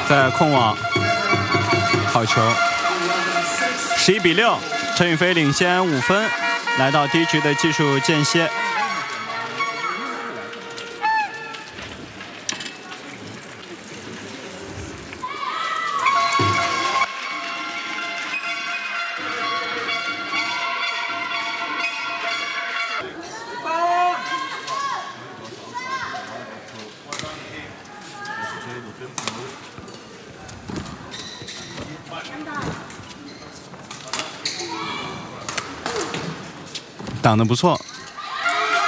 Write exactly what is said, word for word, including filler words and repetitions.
在控网，好球，十一比六，陈雨菲领先五分，来到第一局的技术间歇。 挡得不错，